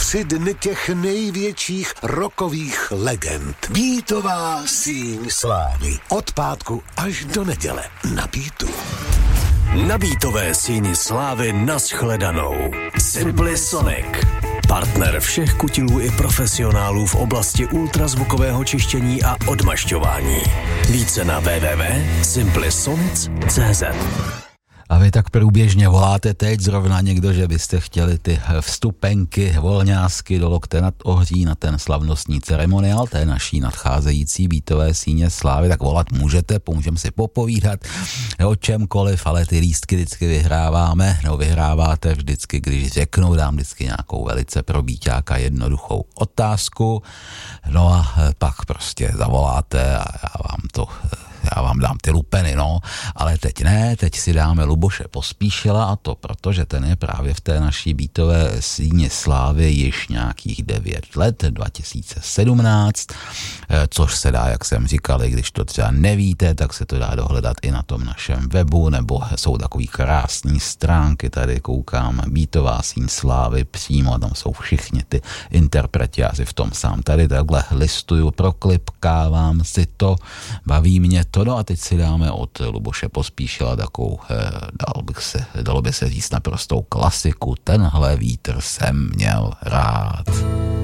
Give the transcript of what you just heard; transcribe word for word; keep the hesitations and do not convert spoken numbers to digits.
tři dny těch největších rockových legend. Beatová síň slávy. Od pátku až do neděle na Beatu. Na Beatové síni slávy nashledanou. Simply Sonic. Partner všech kutilů i profesionálů v oblasti ultrazvukového čištění a odmašťování. Více na w w w tečka simply sonic tečka c z. A vy tak průběžně voláte teď zrovna někdo, že byste chtěli ty vstupenky, volňásky do lokte nad ohří na ten slavnostní ceremoniál té naší nadcházející Beatové síně slávy, tak volat můžete, pomůžeme si popovídat o čemkoliv, ale ty lístky vždycky vyhráváme, no vyhráváte vždycky, když řeknu, dám vždycky nějakou velice pro Bíťáka jednoduchou otázku, no a pak prostě zavoláte a já vám to... Já vám dám ty lupeny, no, ale teď ne, teď si dáme Luboše Pospíšila a to proto, že ten je právě v té naší Beatové síně slávy již nějakých devět let, dva tisíce sedmnáct, což se dá, jak jsem říkal, i když to třeba nevíte, tak se to dá dohledat i na tom našem webu, nebo jsou takový krásný stránky, tady koukám, Beatová síň slávy přímo, tam jsou všichni ty interpreti, já si v tom sám tady takhle listuju, proklipkávám si to, baví mě to, no a teď si dáme od Luboše Pospíšila takovou, eh, dal bych se, dalo by se říct naprostou klasiku, tenhle vítr jsem měl rád.